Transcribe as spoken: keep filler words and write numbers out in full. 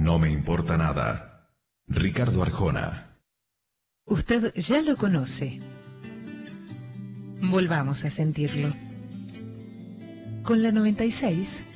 No me importa nada. Ricardo Arjona. Usted ya lo conoce. Volvamos a sentirlo. Con la noventa y seis